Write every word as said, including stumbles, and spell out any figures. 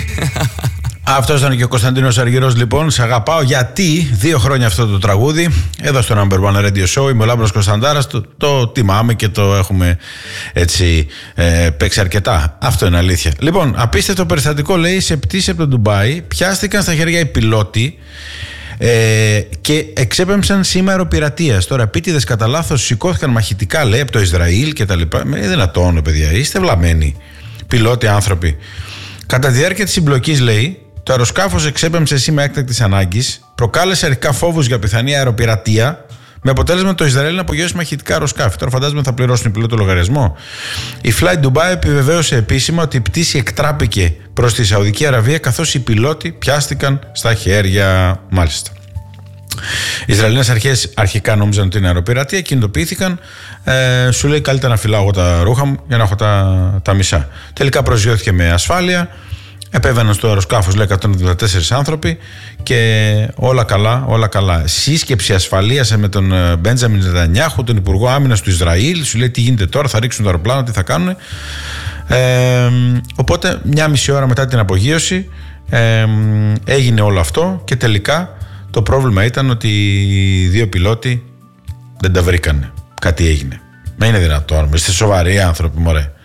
Αυτός ήταν και ο Κωνσταντίνος Αργυρός, λοιπόν. Σ' αγαπάω γιατί δύο χρόνια αυτό το τραγούδι. Εδώ στο Number One Radio Show. Είμαι ο Λάμπρος Κωνσταντάρας. Το, το τιμάμε και το έχουμε έτσι ε, παίξει αρκετά. Αυτό είναι αλήθεια. Λοιπόν, απίστευτο περιστατικό, λέει, σε πτήση από το Ντουμπάι. Πιάστηκαν στα χέρια οι πιλότοι ε, και εξέπεμψαν σήμα αεροπειρατείας. Τώρα, επίτηδες κατά λάθος σηκώθηκαν μαχητικά, λέει, από το Ισραήλ και τα λοιπά. Είναι δυνατόν, παιδιά, είστε βλαμμένοι πιλότοι άνθρωποι. Κατά τη διάρκεια της συμπλοκής, λέει, το αεροσκάφος εξέπεμψε σήμα έκτακτης ανάγκης, προκάλεσε αρχικά φόβους για πιθανή αεροπειρατεία, με αποτέλεσμα το Ισραήλ να απογειώσει μαχητικά αεροσκάφη. Τώρα φαντάζομαι θα πληρώσουν οι πιλότοι λογαριασμό. Η Flight Dubai επιβεβαίωσε επίσημα ότι η πτήση εκτράπηκε προς τη Σαουδική Αραβία, καθώς οι πιλότοι πιάστηκαν στα χέρια. Μάλιστα. Οι Ισραηλινές αρχές αρχικά νόμιζαν ότι είναι αεροπειρατεία, κινητοποιήθηκαν. Ε, σου λέει καλύτερα να φυλάω εγώ τα ρούχα μου για να έχω τα, τα μισά. Τελικά προσγειώθηκε με ασφάλεια. Επέβαιναν στο αεροσκάφος, λέει, εκατόν εβδομήντα τέσσερις άνθρωποι και όλα καλά, όλα καλά. Σύσκεψη ασφαλείας με τον Μπέντζαμιν Νετανιάχου, τον Υπουργό Άμυνας του Ισραήλ. Σου λέει τι γίνεται τώρα, θα ρίξουν το αεροπλάνο, τι θα κάνουν. Ε, οπότε, μια μισή ώρα μετά την απογείωση, ε, έγινε όλο αυτό και τελικά το πρόβλημα ήταν ότι οι δύο πιλότοι δεν τα βρήκανε. Κάτι έγινε. Δεν είναι δυνατόν. Είστε σοβαροί άνθρωποι, μωρέ.